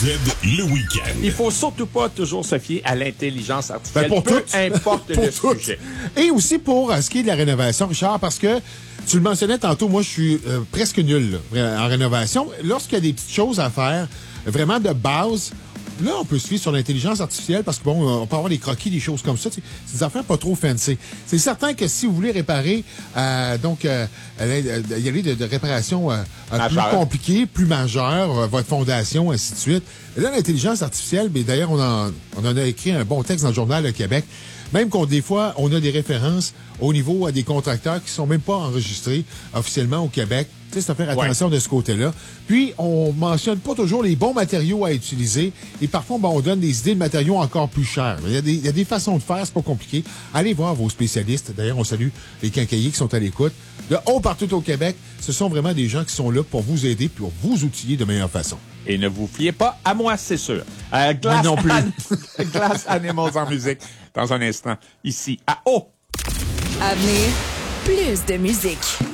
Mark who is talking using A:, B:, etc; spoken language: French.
A: le week-end.
B: Il faut surtout pas toujours se fier à l'intelligence artificielle,
C: pour
B: peu
C: tout.
B: importe le
C: Pour tout.
B: sujet.
C: Et aussi pour ce qui est de la rénovation, Richard, parce que tu le mentionnais tantôt, moi, je suis presque nul là, en rénovation. Lorsqu'il y a des petites choses à faire, vraiment de base, là, on peut se fier sur l'intelligence artificielle parce que, bon, on peut avoir des croquis, des choses comme ça. C'est des affaires pas trop fancy. C'est certain que si vous voulez réparer, y aller de réparation plus compliquée, plus majeure, votre fondation, ainsi de suite. Et là, l'intelligence artificielle, mais d'ailleurs, on en a écrit un bon texte dans le Journal Le Québec. Même des fois, on a des références au niveau des contracteurs qui sont même pas enregistrés officiellement au Québec. Tu sais, c'est à faire attention de ce côté-là. Puis, on mentionne pas toujours les bons matériaux à utiliser. Et parfois, on donne des idées de matériaux encore plus chers. Il y a des façons de faire, c'est pas compliqué. Allez voir vos spécialistes. D'ailleurs, on salue les quincailliers qui sont à l'écoute. De haut partout au Québec, ce sont vraiment des gens qui sont là pour vous aider, pour vous outiller de meilleure façon.
B: Et ne vous fiez pas à moi, c'est sûr.
C: Moi non plus.
B: Glass Animals en musique, dans un instant, ici, à O.
D: À venir, plus de musique.